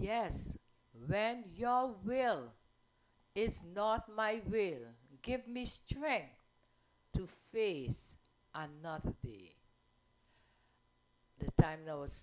Yes, when your will is not my will, give me strength to face another day. The time now was